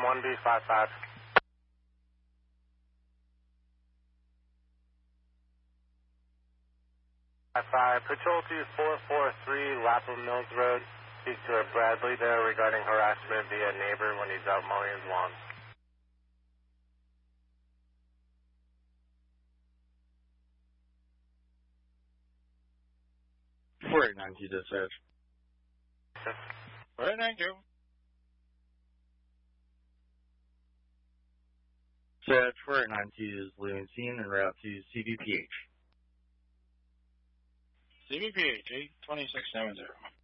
1B55. Patrol 2443 Lapham Mills Road. Speak to Bradley there regarding harassment via neighbor when he's out mowing his lawn. 4892 dispatch. 4892. Dispatch 4892 is leaving scene en route to CBPH. CBPH 82670.